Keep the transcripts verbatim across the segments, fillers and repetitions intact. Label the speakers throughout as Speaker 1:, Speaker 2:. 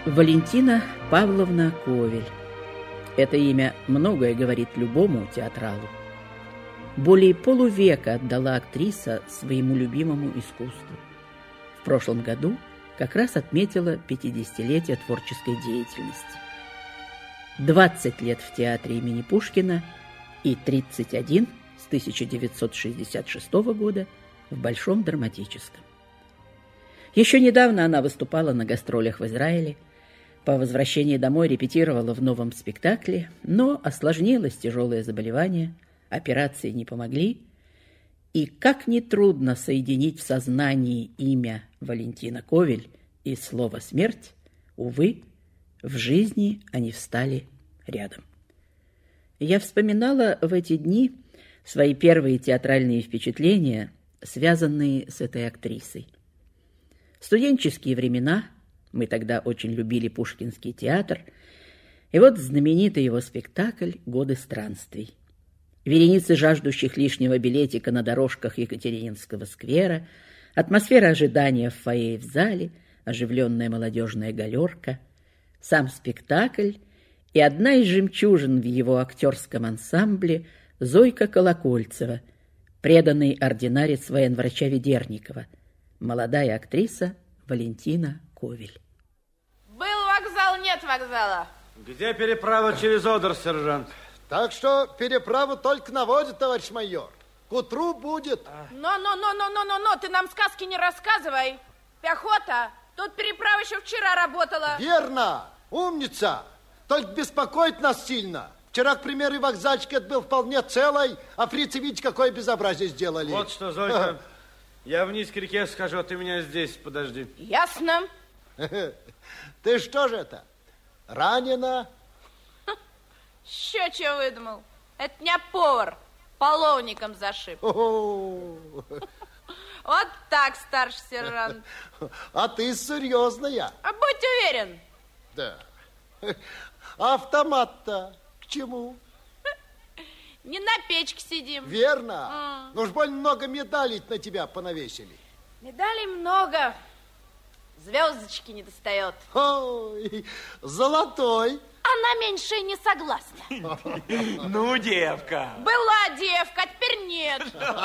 Speaker 1: Валентина Павловна Ковель. Это имя многое говорит любому театралу. Более полувека отдала актриса своему любимому искусству. В прошлом году как раз отметила пятидесятилетие творческой деятельности. двадцать лет в театре имени Пушкина и тридцать один с тысяча девятьсот шестьдесят шестого года в Большом драматическом. Еще недавно она выступала на гастролях в Израиле, по возвращении домой репетировала в новом спектакле, но осложнилось тяжелое заболевание, операции не помогли, и как ни трудно соединить в сознании имя Валентина Ковель и слово «смерть», увы, в жизни они встали рядом. Я вспоминала в эти дни свои первые театральные впечатления, связанные с этой актрисой. Студенческие времена, мы тогда очень любили Пушкинский театр, и вот знаменитый его спектакль «Годы странствий». Вереницы жаждущих лишнего билетика на дорожках Екатерининского сквера, атмосфера ожидания в фойе и в зале, оживленная молодежная галерка, сам спектакль и одна из жемчужин в его актерском ансамбле Зойка Колокольцева, преданный ординарец военврача Ведерникова, молодая актриса Валентина Ковель.
Speaker 2: Был вокзал, нет вокзала.
Speaker 3: Где переправа через Одер, сержант?
Speaker 4: Так что переправа только на воде, товарищ майор. К утру будет.
Speaker 2: Но-но-но-но-но-но, ты нам сказки не рассказывай. Пехота, тут переправа еще вчера работала.
Speaker 4: Верно, умница. Только беспокоит нас сильно. Вчера, к примеру, и вокзальчик это был вполне целый, а фрицы, видите, какое безобразие сделали.
Speaker 3: Вот что, Зойка, я вниз к реке схожу, а ты меня здесь подожди.
Speaker 2: Ясно.
Speaker 4: Ты что же это, ранена?
Speaker 2: Еще чего выдумал? Это не повар, половником зашиб. Вот так, старший сержант.
Speaker 4: А ты серьезная?
Speaker 2: А будь уверен.
Speaker 4: Да. А автомат-то к чему?
Speaker 2: Не на печке сидим.
Speaker 4: Верно.
Speaker 2: Mm.
Speaker 4: Ну уж больно много медалей на тебя понавесили.
Speaker 2: Медалей много. Звездочки не достает.
Speaker 4: Ой, золотой.
Speaker 2: Она меньше не согласна.
Speaker 3: Ну, девка.
Speaker 2: Была девка, а теперь нет.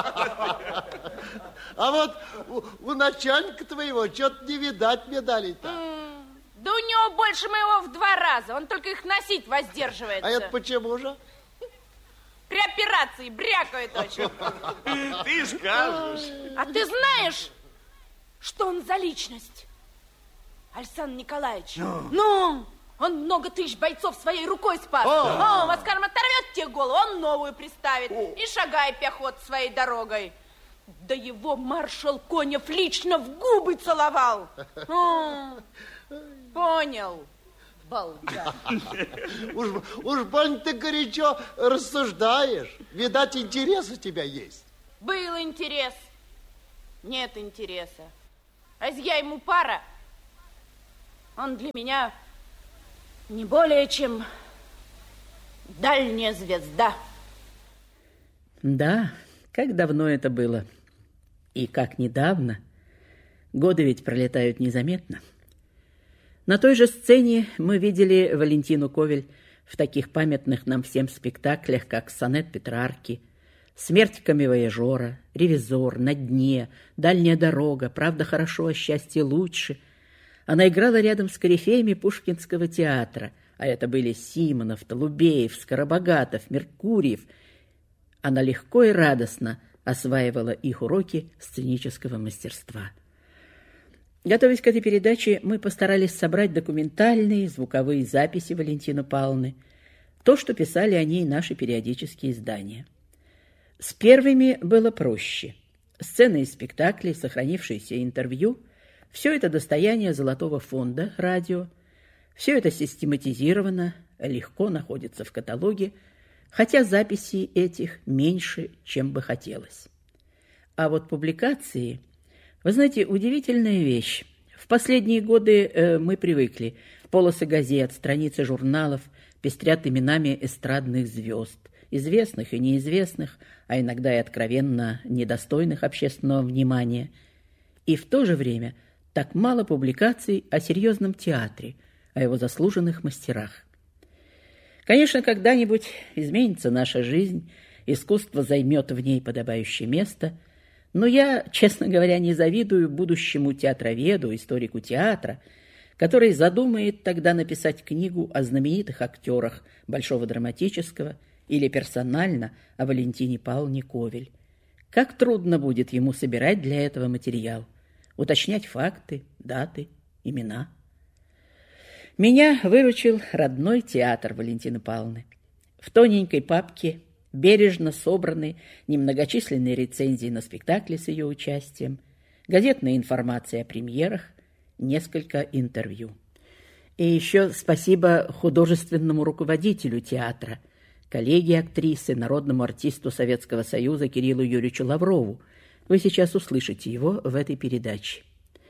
Speaker 4: А вот у, у начальника твоего что-то не видать медалей-то.
Speaker 2: Mm. Да у него больше моего в два раза. Он только их носить воздерживается.
Speaker 4: А это почему же?
Speaker 2: При операции брякает очень.
Speaker 3: Ты скажешь.
Speaker 2: А ты знаешь, что он за личность? Александр Николаевич.
Speaker 3: Ну?
Speaker 2: Ну, он много тысяч бойцов своей рукой спас. О, О вас, скажем, оторвет тебе голову, он новую приставит. О. И шагай, пехот, своей дорогой. Да его маршал Конев лично в губы целовал. О, понял. Балда.
Speaker 4: Уж, уж больно ты горячо рассуждаешь. Видать, интерес у тебя есть.
Speaker 2: Был интерес. Нет интереса. А если я ему пара, он для меня не более чем дальняя звезда.
Speaker 1: Да, как давно это было. И как недавно. Годы ведь пролетают незаметно. На той же сцене мы видели Валентину Ковель в таких памятных нам всем спектаклях, как «Сонет Петрарки», «Смерть камевояжера», «Ревизор», «На дне», «Дальняя дорога», «Правда хорошо, а счастье лучше». Она играла рядом с корифеями Пушкинского театра, а это были Симонов, Толубеев, Скоробогатов, Меркурьев. Она легко и радостно осваивала их уроки сценического мастерства. Готовясь к этой передаче, мы постарались собрать документальные, звуковые записи Валентины Павловны, то, что писали о ней наши периодические издания. С первыми было проще. Сцены из спектаклей, сохранившиеся интервью – все это достояние Золотого фонда радио, все это систематизировано, легко находится в каталоге, хотя записей этих меньше, чем бы хотелось. А вот публикации... Вы знаете, удивительная вещь. В последние годы э, мы привыкли. Полосы газет, страницы журналов пестрят именами эстрадных звезд, известных и неизвестных, а иногда и откровенно недостойных общественного внимания. И в то же время так мало публикаций о серьезном театре, о его заслуженных мастерах. Конечно, когда-нибудь изменится наша жизнь, искусство займет в ней подобающее место, но я, честно говоря, не завидую будущему театроведу, историку театра, который задумает тогда написать книгу о знаменитых актерах Большого драматического или персонально о Валентине Павловне Ковель. Как трудно будет ему собирать для этого материал, уточнять факты, даты, имена. Меня выручил родной театр Валентины Павловны. В тоненькой папке бережно собраны немногочисленные рецензии на спектакли с ее участием, газетная информация о премьерах, несколько интервью. И еще спасибо художественному руководителю театра, коллеге актрисы, народному артисту Советского Союза Кириллу Юрьевичу Лаврову. Вы сейчас услышите его в этой передаче.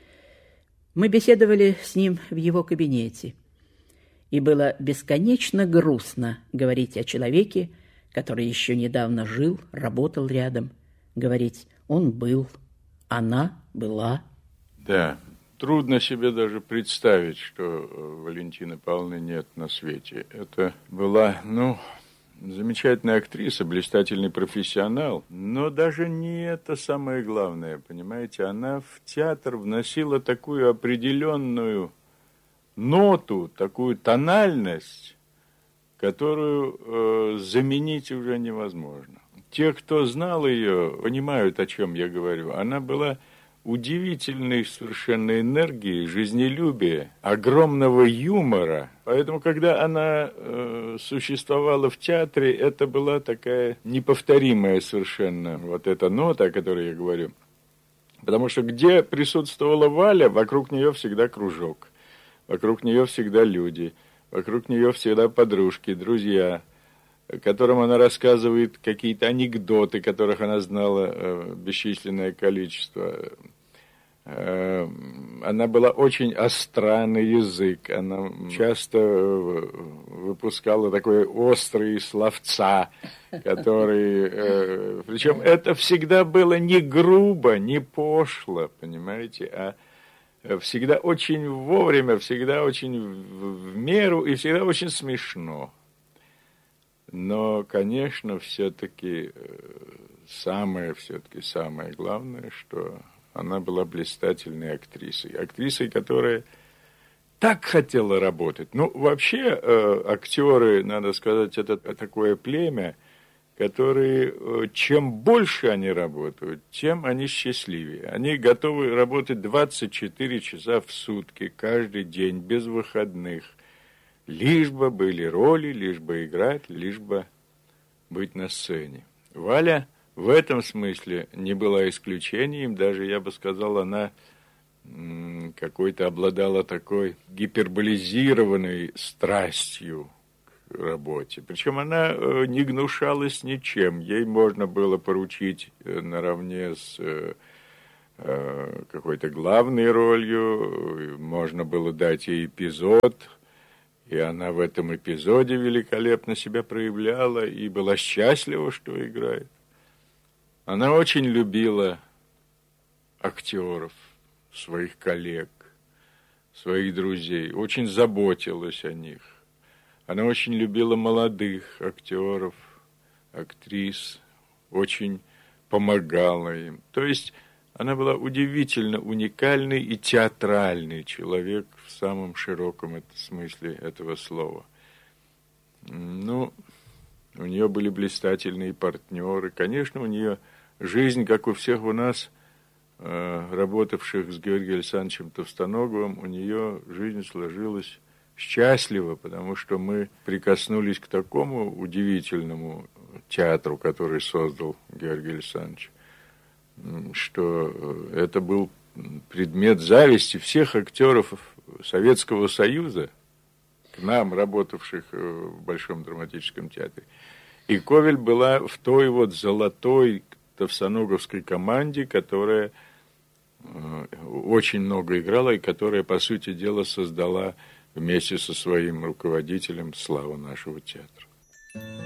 Speaker 1: Мы беседовали с ним в его кабинете, и было бесконечно грустно говорить о человеке, который еще недавно жил, работал рядом, говорить «он был», «она была».
Speaker 5: Да, трудно себе даже представить, что Валентины Павловны нет на свете. Это была, ну, замечательная актриса, блистательный профессионал, но даже не это самое главное, понимаете. Она в театр вносила такую определенную ноту, такую тональность, которую э, заменить уже невозможно. Те, кто знал ее, понимают, о чем я говорю. Она была удивительной совершенно энергии, жизнелюбия, огромного юмора. Поэтому, когда она э, существовала в театре, это была такая неповторимая совершенно вот эта нота, о которой я говорю. Потому что где присутствовала Валя, вокруг нее всегда кружок, вокруг нее всегда люди. Вокруг нее всегда подружки, друзья, которым она рассказывает какие-то анекдоты, которых она знала э, бесчисленное количество. Э, она была очень остра на язык, она часто выпускала такой острые словца, которые... Э, причем это всегда было не грубо, не пошло, понимаете, а... всегда очень вовремя, всегда очень в меру и всегда очень смешно. Но, конечно, все-таки самое, все-таки самое главное, что она была блистательной актрисой. Актрисой, которая так хотела работать. Ну, вообще, актеры, надо сказать, это такое племя, которые, чем больше они работают, тем они счастливее. Они готовы работать двадцать четыре часа в сутки, каждый день, без выходных. Лишь бы были роли, лишь бы играть, лишь бы быть на сцене. Валя в этом смысле не была исключением, даже, я бы сказал, она какой-то обладала такой гиперболизированной страстью работе. Причем она не гнушалась ничем. Ей можно было поручить наравне с какой-то главной ролью, можно было дать ей эпизод, и она в этом эпизоде великолепно себя проявляла и была счастлива, что играет. Она очень любила актеров, своих коллег, своих друзей, очень заботилась о них. Она очень любила молодых актеров, актрис, очень помогала им. То есть она была удивительно уникальный и театральный человек в самом широком смысле этого слова. Ну, у нее были блистательные партнеры. Конечно, у нее жизнь, как у всех у нас, работавших с Георгием Александровичем Товстоноговым, у нее жизнь сложилась счастливо, потому что мы прикоснулись к такому удивительному театру, который создал Георгий Александрович, что это был предмет зависти всех актеров Советского Союза, к нам, работавших в Большом драматическом театре. И Ковель была в той вот золотой товстоноговской команде, которая очень много играла и которая, по сути дела, создала вместе со своим руководителем славу нашего театра.